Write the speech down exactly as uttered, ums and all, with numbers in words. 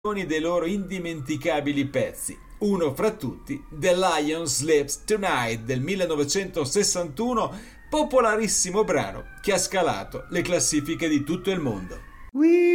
dei loro indimenticabili pezzi. Uno fra tutti, The Lion Sleeps Tonight del millenovecentosessantuno, popolarissimo brano che ha scalato le classifiche di tutto il mondo.